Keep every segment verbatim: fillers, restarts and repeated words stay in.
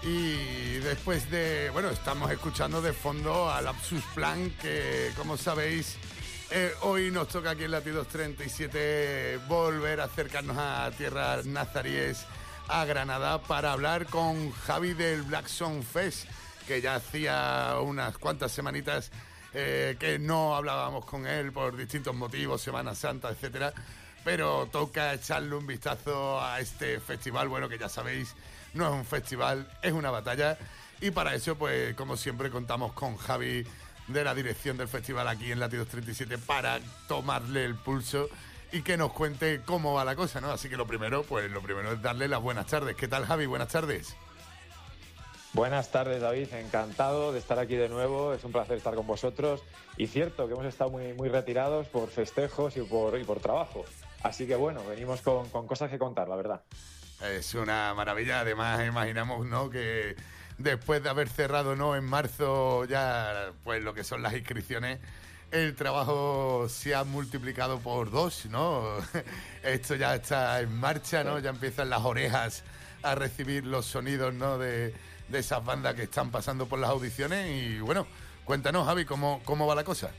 Y después de, bueno, estamos escuchando de fondo a Lapsus Plan, que como sabéis, eh, hoy nos toca aquí en Latidos treinta y siete volver a acercarnos a tierras nazaríes, a Granada, para hablar con Javi del Black Sound Fest, que ya hacía unas cuantas semanitas eh, que no hablábamos con él por distintos motivos, Semana Santa, etcétera. Pero toca echarle un vistazo a este festival, bueno, que ya sabéis, no es un festival, es una batalla. Y para eso, pues, como siempre, contamos con Javi de la dirección del festival aquí en Latidos treinta y siete para tomarle el pulso y que nos cuente cómo va la cosa, ¿no? Así que lo primero, pues, lo primero es darle las buenas tardes. ¿Qué tal, Javi? Buenas tardes. Buenas tardes, David. Encantado de estar aquí de nuevo. Es un placer estar con vosotros. Y cierto que hemos estado muy, muy retirados por festejos y por, y por trabajo. Así que bueno, venimos con, con cosas que contar, la verdad. Es una maravilla. Además, imaginamos, ¿no?, que después de haber cerrado, ¿no?, en marzo ya, pues, lo que son las inscripciones, el trabajo se ha multiplicado por dos, ¿no? Esto ya está en marcha, ¿no? Ya empiezan las orejas a recibir los sonidos, ¿no?, de, de esas bandas que están pasando por las audiciones. Y bueno, cuéntanos, Javi, ¿cómo, cómo va la cosa?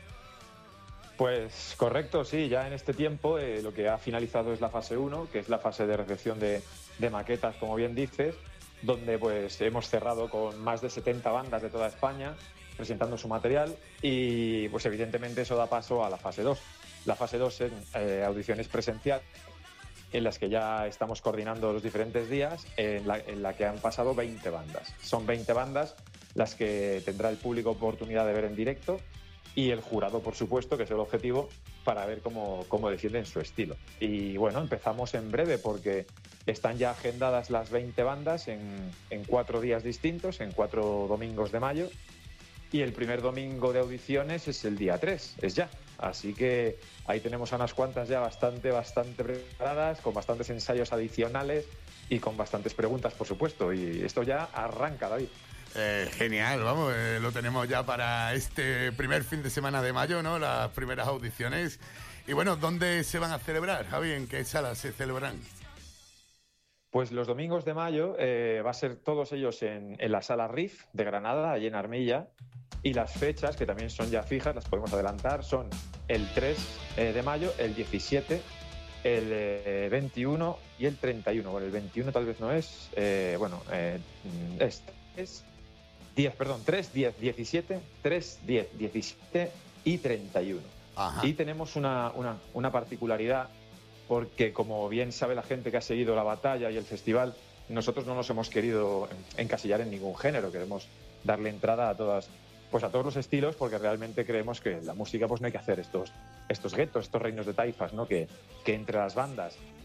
Pues correcto, sí, ya en este tiempo eh, lo que ha finalizado es la fase uno, que es la fase de recepción de, de maquetas, como bien dices, donde pues hemos cerrado con más de setenta bandas de toda España presentando su material y pues evidentemente eso da paso a la fase dos. La fase dos en eh, audiciones presenciales, en las que ya estamos coordinando los diferentes días, en la, en la que han pasado veinte bandas. Son veinte bandas las que tendrá el público oportunidad de ver en directo y el jurado, por supuesto, que es el objetivo, para ver cómo, cómo defienden su estilo. Y bueno, empezamos en breve porque están ya agendadas las veinte bandas en, en cuatro días distintos, en cuatro domingos de mayo, y el primer domingo de audiciones es el día tres, es ya. Así que ahí tenemos a unas cuantas ya bastante, bastante preparadas, con bastantes ensayos adicionales y con bastantes preguntas, por supuesto. Y esto ya arranca, David. Eh, genial, vamos, eh, lo tenemos ya para este primer fin de semana de mayo, ¿no? Las primeras audiciones. Y bueno, ¿dónde se van a celebrar, Javi? ¿En qué salas se celebran? Pues los domingos de mayo eh, va a ser todos ellos en, en la Sala R I F de Granada, allí en Armilla. Y las fechas, que también son ya fijas, las podemos adelantar, son el tres eh, de mayo, el diecisiete, el eh, veintiuno y el treinta y uno. Bueno, el veintiuno tal vez no es, eh, bueno, eh, es, es diez, perdón, tres, diez, diecisiete, tres, diez, diecisiete y treinta y uno. Ajá. Y tenemos una, una, una particularidad, porque como bien sabe la gente que ha seguido la batalla y el festival, nosotros no nos hemos querido encasillar en ningún género, queremos darle entrada a todas, pues a todos los estilos, porque realmente creemos que en la música pues no hay que hacer estos, estos guetos, estos reinos de taifas, ¿no? Que, que entre las bandas